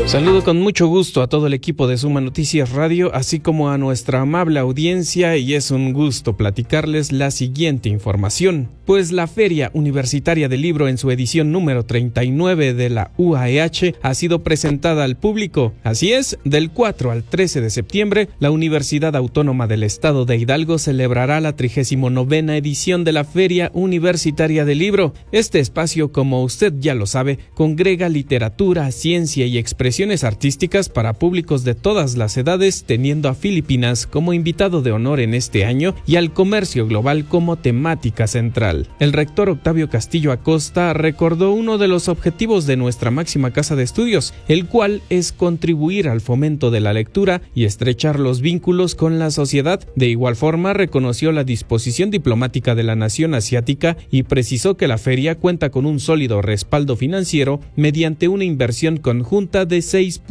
Saludo con mucho gusto a todo el equipo de Suma Noticias Radio, así como a nuestra amable audiencia, y es un gusto platicarles la siguiente información. Pues la Feria Universitaria del Libro en su edición número 39 de la UAEH ha sido presentada al público. Así es, del 4 al 13 de septiembre, la Universidad Autónoma del Estado de Hidalgo celebrará la 39ª edición de la Feria Universitaria del Libro. Este espacio, como usted ya lo sabe, congrega literatura, ciencia y expresiones artísticas para públicos de todas las edades, teniendo a Filipinas como invitado de honor en este año y al comercio global como temática central. El rector Octavio Castillo Acosta recordó uno de los objetivos de nuestra máxima casa de estudios, el cual es contribuir al fomento de la lectura y estrechar los vínculos con la sociedad. De igual forma, reconoció la disposición diplomática de la nación asiática y precisó que la feria cuenta con un sólido respaldo financiero mediante una inversión conjunta de 6